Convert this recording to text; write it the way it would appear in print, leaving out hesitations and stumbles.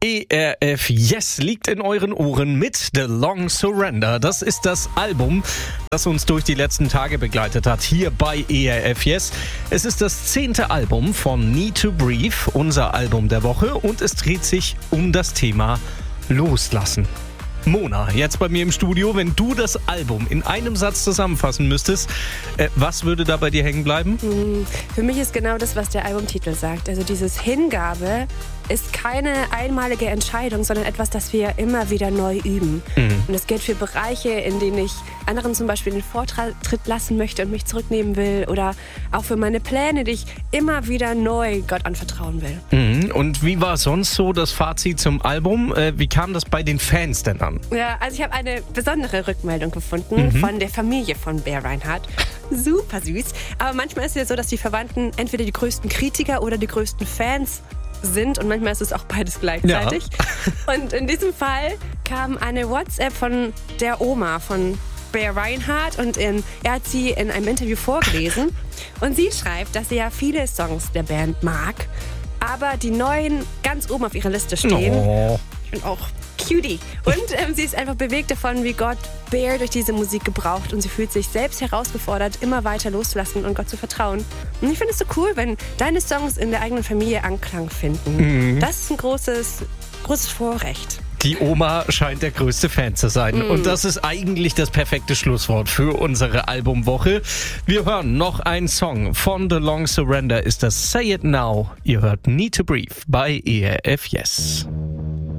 ERF Yes liegt in euren Ohren mit The Long Surrender. Das ist das Album, das uns durch die letzten Tage begleitet hat, hier bei ERF Yes. Es ist das 10. Album von Need to Breathe, unser Album der Woche, und es dreht sich um das Thema Loslassen. Mona, jetzt bei mir im Studio, wenn du das Album in einem Satz zusammenfassen müsstest, was würde da bei dir hängen bleiben? Für mich ist genau das, was der Albumtitel sagt. Also dieses Hingabe ist keine einmalige Entscheidung, sondern etwas, das wir immer wieder neu üben. Und es gilt für Bereiche, in denen ich anderen zum Beispiel den Vortritt lassen möchte und mich zurücknehmen will, oder auch für meine Pläne, die ich immer wieder neu Gott anvertrauen will. Und wie war sonst so das Fazit zum Album? Wie kam das bei den Fans denn an? Ja, also ich habe eine besondere Rückmeldung gefunden von der Familie von Bear Reinhardt. Super süß. Aber manchmal ist es ja so, dass die Verwandten entweder die größten Kritiker oder die größten Fans sind, und manchmal ist es auch beides gleichzeitig. Ja. Und in diesem Fall kam eine WhatsApp von der Oma von Bear Reinhardt, und er hat sie in einem Interview vorgelesen. Und sie schreibt, dass sie ja viele Songs der Band mag, aber die neuen ganz oben auf ihrer Liste stehen. Oh. Ich bin auch Cutie. Und sie ist einfach bewegt davon, wie Gott Bear durch diese Musik gebraucht, und sie fühlt sich selbst herausgefordert, immer weiter loszulassen und Gott zu vertrauen. Und ich finde es so cool, wenn deine Songs in der eigenen Familie Anklang finden. Das ist ein großes Vorrecht. Die Oma scheint der größte Fan zu sein. Und das ist eigentlich das perfekte Schlusswort für unsere Albumwoche. Wir hören noch einen Song von The Long Surrender, ist das Say It Now. Ihr hört Need to Breathe bei ERF Yes.